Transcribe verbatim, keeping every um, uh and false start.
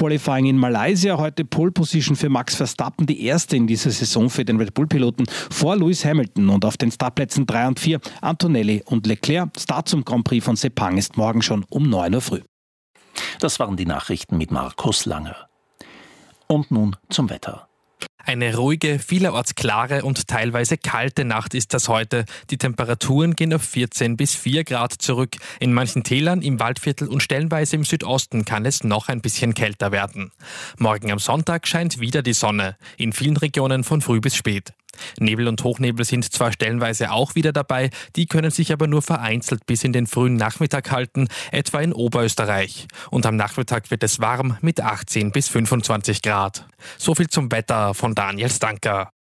Qualifying in Malaysia. Heute Pole Position für Max Verstappen, die erste in dieser Saison für den Red Bull-Piloten vor Lewis Hamilton. Und auf den Startplätzen drei und vier Antonelli und Leclerc. Start zum Grand Prix von Sepang ist morgen schon um neun Uhr früh. Das waren die Nachrichten mit Markus Langer. Und nun zum Wetter. Eine ruhige, vielerorts klare und teilweise kalte Nacht ist das heute. Die Temperaturen gehen auf vierzehn bis vier Grad zurück. In manchen Tälern, im Waldviertel und stellenweise im Südosten kann es noch ein bisschen kälter werden. Morgen am Sonntag scheint wieder die Sonne. In vielen Regionen von früh bis spät. Nebel und Hochnebel sind zwar stellenweise auch wieder dabei, die können sich aber nur vereinzelt bis in den frühen Nachmittag halten, etwa in Oberösterreich. Und am Nachmittag wird es warm mit achtzehn bis fünfundzwanzig Grad. So viel zum Wetter von Daniel Stanker.